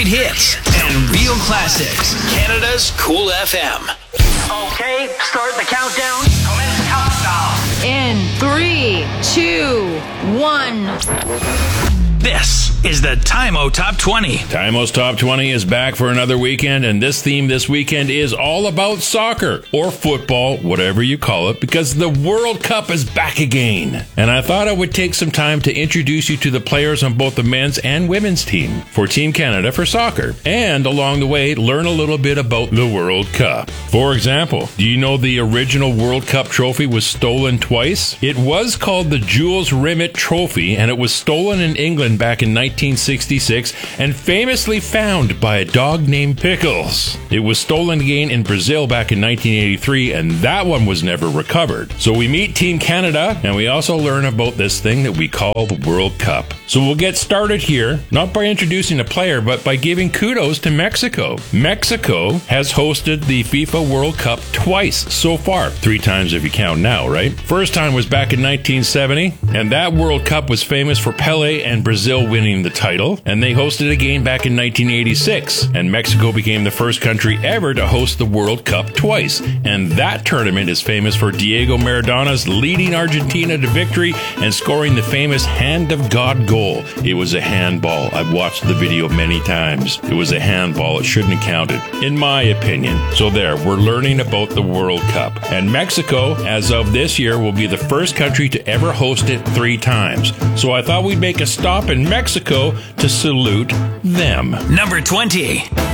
Great hits and real classics. Canada's Cool FM. Okay, start the countdown. Commence countdown. In 3, 2, 1. This is the Time-O Top 20. Time-O's Top 20 is back for another weekend, and this theme this weekend is all about soccer, or football, whatever you call it, because the World Cup is back again. And I thought I would take some time to introduce you to the players on both the men's and women's team for Team Canada for soccer, and along the way, learn a little bit about the World Cup. For example, do you know the original World Cup trophy was stolen twice? It was called the Jules Rimet Trophy, and it was stolen in England back in 1966 and famously found by a dog named Pickles. It was stolen again in Brazil back in 1983, and that one was never recovered. So we meet Team Canada, and we also learn about this thing that we call the World Cup. So we'll get started here, not by introducing a player, but by giving kudos to Mexico. Mexico has hosted the FIFA World Cup twice so far, 3 times if you count now, right? First time was back in 1970, and that World Cup was famous for Pelé and Brazil winning the title, and they hosted again back in 1986, and Mexico became the first country ever to host the World Cup twice, and that tournament is famous for Diego Maradona's leading Argentina to victory and scoring the famous Hand of God goal. It was a handball. I've watched the video many times. It was a handball. It shouldn't have counted, in my opinion. So there, we're learning about the World Cup, and Mexico, as of this year, will be the first country to ever host it 3 times. So I thought we'd make a stop in Mexico to salute them. Number 20.